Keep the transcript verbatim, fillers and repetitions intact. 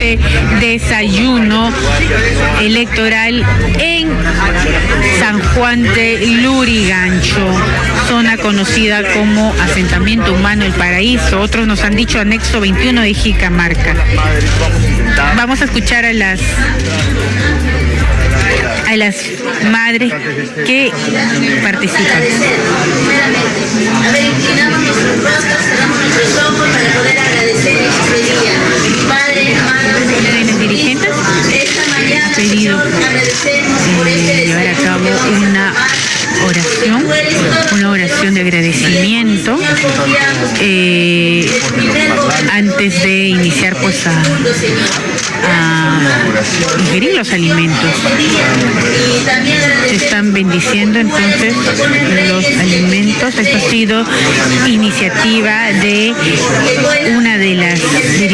Desayuno electoral en San Juan de Lurigancho, zona conocida como asentamiento humano El Paraíso. Otros nos han dicho anexo veintiuno de Jicamarca. Vamos a escuchar a las a las madres que participan. A ver, inclinamos nuestros rostros, cerramos nuestros ojos para poder agradecer este día. Padre, amado, Los dirigentes esta mañana han pedido agradecemos por este eh, llevar a cabo una oración, una oración de agradecimiento eh, antes de iniciar pues a, a ingerir los alimentos. Se están bendiciendo entonces los alimentos. Esto ha sido iniciativa de una de las